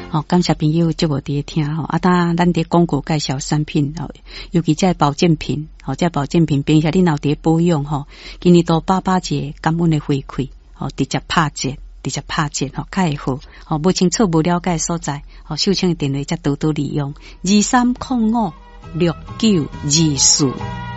感谢朋友这无伫听吼，当咱伫广告介绍产品尤其这保健品这保健品，并且你若伫保养今年都881个感恩的回馈直接拍折较会好无清楚无了解所在秀清的电话才多多利用23056924。